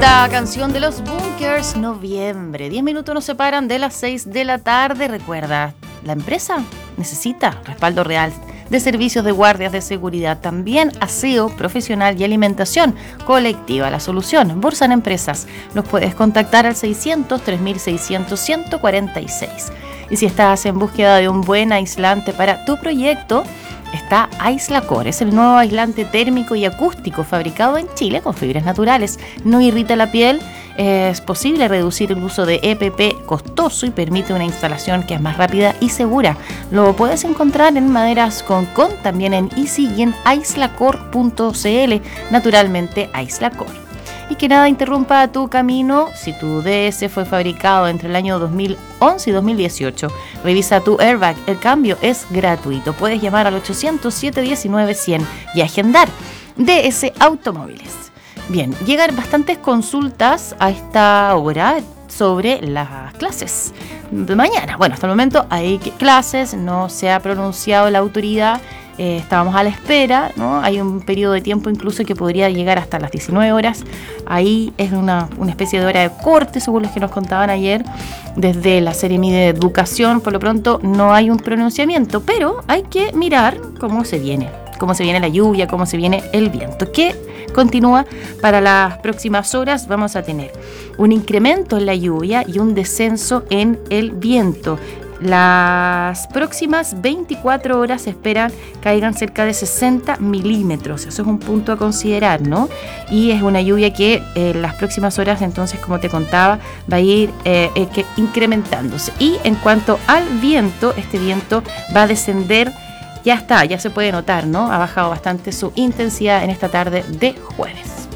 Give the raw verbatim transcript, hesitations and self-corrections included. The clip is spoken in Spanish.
Linda canción de los Bunkers, Noviembre. Diez minutos nos separan de las seis de la tarde. Recuerda, la empresa necesita respaldo real de servicios de guardias de seguridad, también aseo profesional y alimentación colectiva. La solución, Borsan Empresas. Nos puedes contactar al seiscientos, tres mil seiscientos, ciento cuarenta y seis. Y si estás en búsqueda de un buen aislante para tu proyecto, está Aislacor. Es el nuevo aislante térmico y acústico fabricado en Chile con fibras naturales. No irrita la piel. Es posible reducir el uso de E P P costoso y permite una instalación que es más rápida y segura. Lo puedes encontrar en Maderas Concon, también en Easy y en aislacor punto c l. Naturalmente, Aislacor. Y que nada interrumpa tu camino. Si tu D S fue fabricado entre el año dos mil once y dos mil dieciocho, revisa tu airbag. El cambio es gratuito. Puedes llamar al ochocientos, setecientos diecinueve, cien y agendar. D S Automóviles. Bien, llegan bastantes consultas a esta hora sobre las clases de mañana. Bueno, hasta el momento hay clases, no se ha pronunciado la autoridad. Eh, estábamos a la espera, ¿no? Hay un periodo de tiempo incluso que podría llegar hasta las diecinueve horas. Ahí es una, una especie de hora de corte, según los que nos contaban ayer, desde la Seremi de Educación. Por lo pronto no hay un pronunciamiento, pero hay que mirar cómo se viene, cómo se viene la lluvia, cómo se viene el viento, que continúa para las próximas horas. Vamos a tener un incremento en la lluvia y un descenso en el viento. Las próximas veinticuatro horas se esperan caigan cerca de sesenta milímetros. Eso es un punto a considerar, ¿no? Y es una lluvia que en eh, las próximas horas, entonces, como te contaba, va a ir eh, eh, que incrementándose. Y en cuanto al viento, este viento va a descender. Ya está, ya se puede notar, ¿no? Ha bajado bastante su intensidad en esta tarde de jueves.